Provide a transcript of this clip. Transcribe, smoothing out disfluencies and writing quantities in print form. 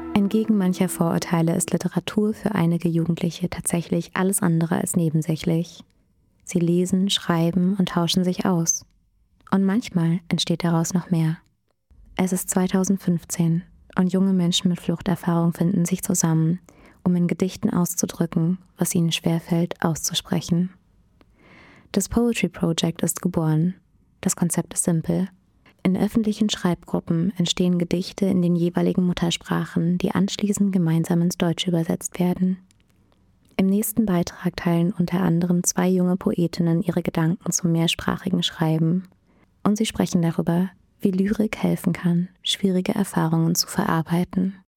Entgegen mancher Vorurteile ist Literatur für einige Jugendliche tatsächlich alles andere als nebensächlich. Sie lesen, schreiben und tauschen sich aus. Und manchmal entsteht daraus noch mehr. Es ist 2015 und junge Menschen mit Fluchterfahrung finden sich zusammen, um in Gedichten auszudrücken, was ihnen schwerfällt, auszusprechen. Das Poetry Project ist geboren. Das Konzept ist simpel. In öffentlichen Schreibgruppen entstehen Gedichte in den jeweiligen Muttersprachen, die anschließend gemeinsam ins Deutsche übersetzt werden. Im nächsten Beitrag teilen unter anderem 2 junge Poetinnen ihre Gedanken zum mehrsprachigen Schreiben. Und sie sprechen darüber, wie Lyrik helfen kann, schwierige Erfahrungen zu verarbeiten.